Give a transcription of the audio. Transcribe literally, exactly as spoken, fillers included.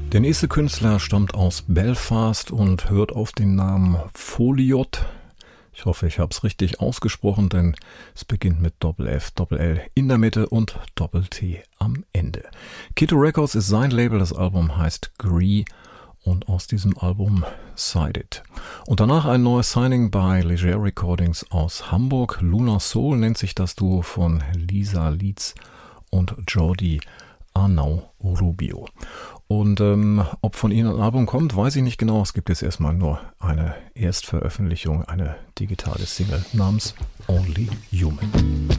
Der nächste Künstler stammt aus Belfast und hört auf den Namen Foliot. Ich hoffe, ich habe es richtig ausgesprochen, denn es beginnt mit Doppel-F, Doppel-L in der Mitte und Doppel-T am Ende. Kitto Records ist sein Label, das Album heißt Gree und aus diesem Album Side It. Und danach ein neues Signing bei Leger Recordings aus Hamburg. Lunar Soul nennt sich das Duo von Lisa Leeds und Jordi Arnau Rubio. Und ähm, ob von ihnen ein Album kommt, weiß ich nicht genau. Es gibt jetzt erstmal nur eine Erstveröffentlichung, eine digitale Single namens Only Human.